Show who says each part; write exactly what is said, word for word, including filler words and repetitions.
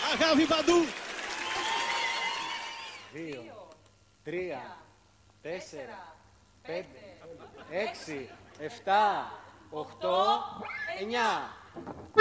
Speaker 1: Αγάπη παντού.
Speaker 2: Δύο, τρία, τέσσερα, πέντε, έξι, εφτά, οχτώ, εννιά.